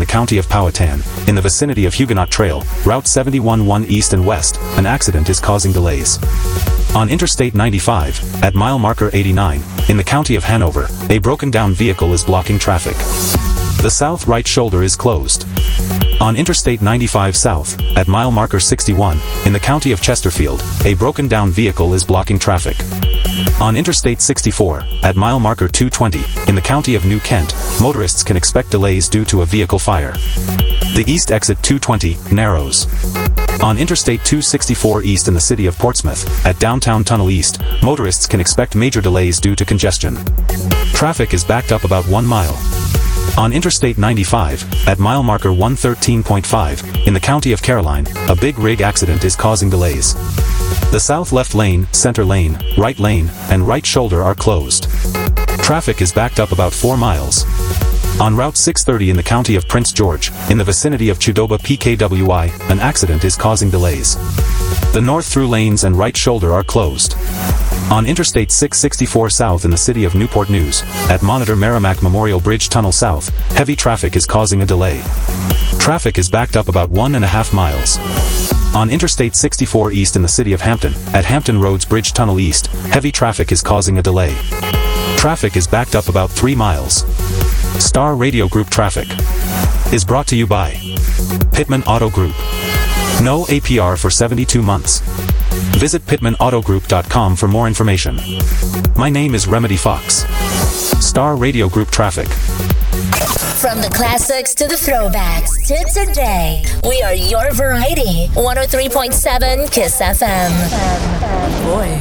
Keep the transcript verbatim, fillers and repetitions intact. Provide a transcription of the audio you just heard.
county of Powhatan, in the vicinity of Huguenot Trail, Route seventy-one one east and west, an accident is causing delays. On Interstate ninety-five, at mile marker eighty-nine, in the county of Hanover, a broken-down vehicle is blocking traffic. The south right shoulder is closed. On Interstate ninety-five south, at mile marker sixty-one, in the county of Chesterfield, a broken-down vehicle is blocking traffic. On Interstate sixty-four, at mile marker two twenty, in the county of New Kent, motorists can expect delays due to a vehicle fire. The east exit two twenty narrows. On Interstate two sixty-four east in the city of Portsmouth, at Downtown Tunnel East, motorists can expect major delays due to congestion. Traffic is backed up about one mile. On Interstate ninety-five, at mile marker one thirteen point five, in the county of Caroline, a big rig accident is causing delays. The south left lane, center lane, right lane, and right shoulder are closed. Traffic is backed up about four miles. On Route six thirty in the county of Prince George, in the vicinity of Chudoba P K W I, an accident is causing delays. The north through lanes and right shoulder are closed. On Interstate six sixty-four south in the city of Newport News, at Monitor Merrimack Memorial Bridge Tunnel South, heavy traffic is causing a delay. Traffic is backed up about one and a half miles. On Interstate sixty-four east in the city of Hampton, at Hampton Roads Bridge Tunnel East, heavy traffic is causing a delay. Traffic is backed up about three miles. Star Radio Group Traffic is brought to you by Pittman Auto Group. No A P R for seventy-two months. Visit pittman auto group dot com for more information. My name is Remedy Fox. Star Radio Group Traffic. From the classics to the throwbacks to today, we are your variety. one oh three point seven Kiss F M. Boy.